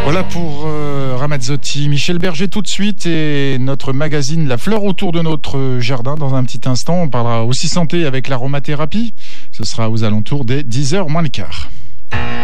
Voilà pour Ramazzotti. Michel Berger tout de suite et notre magazine La Fleur autour de notre jardin. Dans un petit instant, on parlera aussi santé avec l'aromathérapie. Ce sera aux alentours des 10h moins le quart.